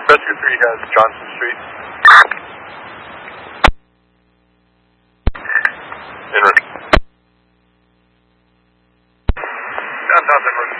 Rescue 3 has Johnson Street. En route. Downtown, en route.